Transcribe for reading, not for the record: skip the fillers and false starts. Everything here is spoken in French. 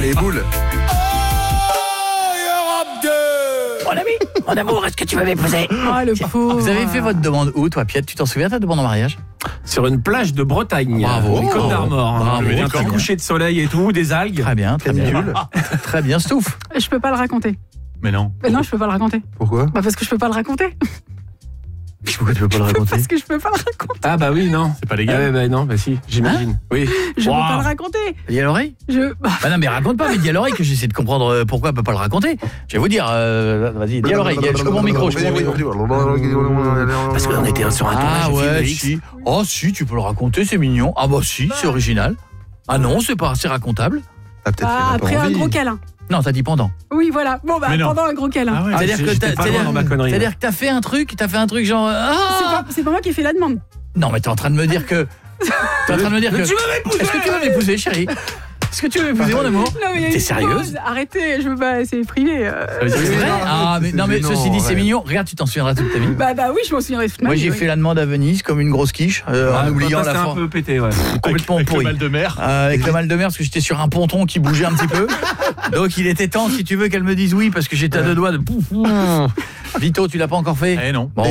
les boules. Mon amour, est-ce que tu vas m'épouser? Ah, le pauvre. Vous avez fait votre demande où, toi, Piet? Tu t'en souviens, ta demande en mariage? Sur une plage de Bretagne. Bravo. Les Côtes d'Armor. Bravo. Un petit coucher de soleil et tout, des algues. Très bien, très bien. Très bien, Stouff. Je peux pas le raconter. Mais non. Non, je peux pas le raconter. Pourquoi? Bah parce que je peux pas le raconter. Pourquoi tu veux pas le raconter? Parce que je peux pas le raconter. Ah bah oui, non. C'est pas légal. Bah non, bah si, j'imagine. Oui. Je peux pas le raconter. Dis à l'oreille? Bah non, mais raconte pas, mais dis à l'oreille que j'essaie de comprendre pourquoi elle peut pas le raconter. Je vais vous dire, vas-y, dis à l'oreille, je coupe mon micro, je coupe mon micro. Parce qu'on était sur un tournage. Ah de film ouais, de X. si. Oh si, tu peux le raconter, c'est mignon. Ah bah si, c'est original. Ah non, c'est pas assez racontable. T'as peut-être fait un peu Après un envie. gros câlin. Non, t'as dit pendant. Oui, voilà. Bon, bah, Mais non. pendant un gros câlin. Ah ouais, C'est-à-dire que j'étais pas loin dans ma connerie, c'est-à-dire que t'as fait un truc genre C'est pas moi qui ai fait la demande. Non, mais t'es en train de me dire que tu vas m'épouser. Est-ce que tu vas m'épouser, chérie? Est-ce que tu veux m'épouser, mon amour? Non, mais il y a T'es une sérieuse? pause. Arrêtez, je veux pas, c'est privé. C'est vrai? Ah, mais non, mais gênant, ceci dit, c'est ouais. mignon. Regarde, tu t'en souviendras toute ta vie. Bah oui, je m'en souviendrai toute ma Moi, vie, j'ai oui. fait la demande à Venise comme une grosse quiche, en oubliant la C'était un fin. peu pété, ouais. Complètement Avec le pourri. mal de mer. Avec le mal de mer, parce que j'étais sur un ponton qui bougeait un petit peu. Donc, il était temps, si tu veux, qu'elle me dise oui, parce que j'étais à deux doigts de... Vito, tu l'as pas encore fait? Eh non. Bon,